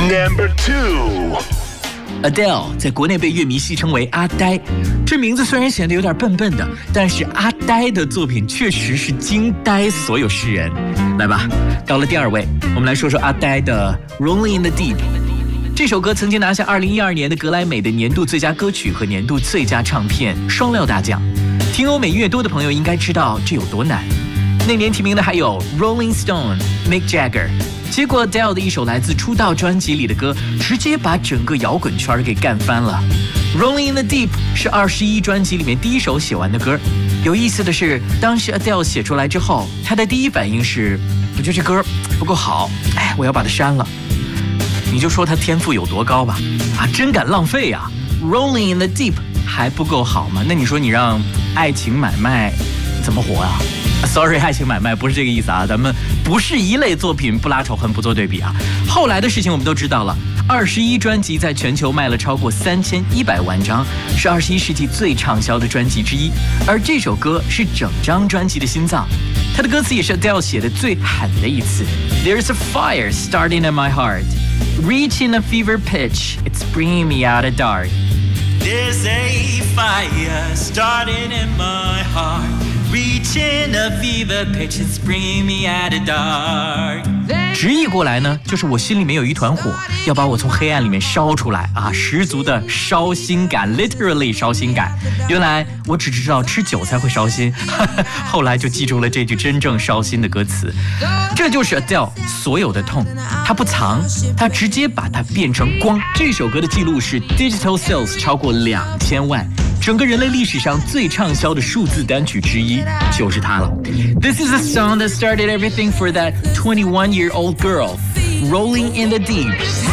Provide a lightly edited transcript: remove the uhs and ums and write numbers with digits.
Number 2。 Adele 在国内被乐迷戏称为阿呆，这名字虽然显得有点笨笨的，但是阿呆的作品确实是惊呆所有世人。来吧，到了第2位，我们来说说阿呆的 Rolling in the Deep。这首歌曾经拿下2012年的格莱美的年度最佳歌曲和年度最佳唱片双料大奖。听欧美音乐多的朋友应该知道这有多难。那年提名的还有 Rolling Stone、Mick Jagger。结果 Adele 的一首来自出道专辑里的歌，直接把整个摇滚圈给干翻了。Rolling in the Deep 是21专辑里面第一首写完的歌。有意思的是，当时 Adele 写出来之后，她的第一反应是，我觉得这歌不够好，我要把它删了。你就说她天赋有多高吧，真敢浪费啊 ！Rolling in the Deep 还不够好吗？那你说你让爱情买卖怎么活啊？Sorry， 爱情买卖不是这个意思啊，咱们不是一类作品，不拉仇恨，不做对比啊。后来的事情我们都知道了，21专辑在全球卖了超过3100万张，是21世纪最畅销的专辑之一。而这首歌是整张专辑的心脏，它的歌词也是 Adele 写的最狠的一次。There's a fire starting in my heart, reaching a fever pitch, it's bringing me out of dark.There's a fire starting in my heart.Reaching a fever pitch, it's bringing me out of dark. 直译过来呢，就是我心里面有一团火，要把我从黑暗里面烧出来啊！十足的烧心感 ，literally 烧心感。原来我只知道吃韭菜会烧心，后来就记住了这句真正烧心的歌词。这就是 Adele 所有的痛，她不藏，她直接把它变成光。这首歌的记录是 digital sales 超过2000万。整个人类历史上最畅销的数字单曲之一就是它了。This is a song that started everything for that 21-year-old girl, Rolling in the Deep.